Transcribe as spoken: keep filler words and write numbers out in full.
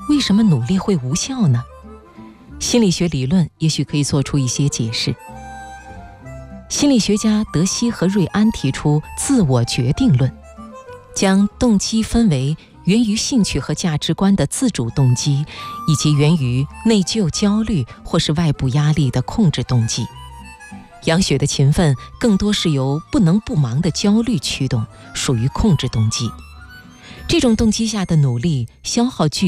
为什么努力会无效呢？心理学理论也许可以做出一些解释。心理学家德西和瑞安提出自我决定论，将动机分为源于兴趣和价值观的自主动机，以及源于内疚、焦虑或是外部压力的控制动机。杨雪的勤奋更多是由不能不忙的焦虑驱动，属于控制动机。这种动机下的努力消耗巨